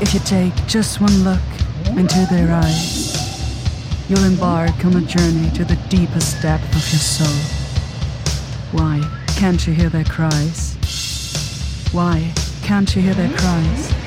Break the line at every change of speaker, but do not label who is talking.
If you take just one look into their eyes, you'll embark on a journey to the deepest depth of your soul. Why can't you hear their cries? Why can't you hear their cries?